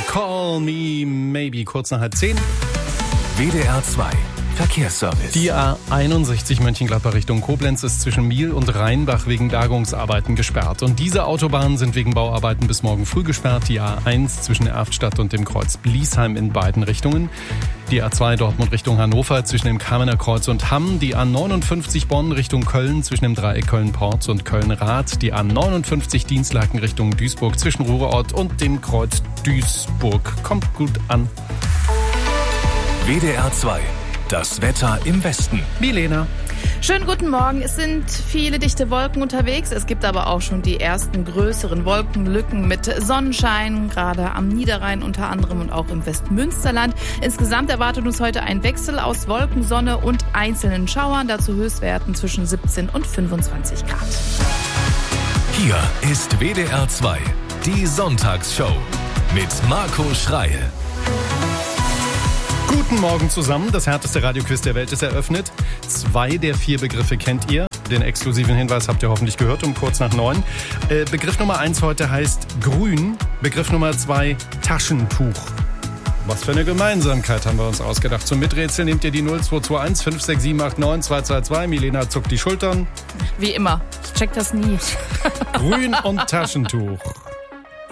Call Me Maybe, kurz nach 9:30. WDR 2 Verkehrsservice. Die A61 Mönchengladbach Richtung Koblenz ist zwischen Miel und Rheinbach wegen Bergungsarbeiten gesperrt. Und diese Autobahnen sind wegen Bauarbeiten bis morgen früh gesperrt. Die A1 zwischen Erftstadt und dem Kreuz Bliesheim in beiden Richtungen. Die A2 Dortmund Richtung Hannover zwischen dem Kamener Kreuz und Hamm. Die A59 Bonn Richtung Köln zwischen dem Dreieck Köln-Porz und Köln-Rath. Die A59 Dienstlaken Richtung Duisburg zwischen Ruhrort und dem Kreuz Duisburg. Kommt gut an. WDR 2. Das Wetter im Westen. Milena. Schönen guten Morgen. Es sind viele dichte Wolken unterwegs. Es gibt aber auch schon die ersten größeren Wolkenlücken mit Sonnenschein, gerade am Niederrhein unter anderem und auch im Westmünsterland. Insgesamt erwartet uns heute ein Wechsel aus Wolken, Sonne und einzelnen Schauern. Dazu Höchstwerten zwischen 17 und 25 Grad. Hier ist WDR 2, die Sonntagsshow mit Marco Schreil. Guten Morgen zusammen. Das härteste Radioquiz der Welt ist eröffnet. 2 der 4 Begriffe kennt ihr. Den exklusiven Hinweis habt ihr hoffentlich gehört um kurz nach 9. Begriff Nummer 1 heute heißt grün. Begriff Nummer 2 Taschentuch. Was für eine Gemeinsamkeit haben wir uns ausgedacht. Zum Miträtseln nehmt ihr die 0221 56789 222. Milena zuckt die Schultern. Wie immer. Ich check das nie. Grün und Taschentuch.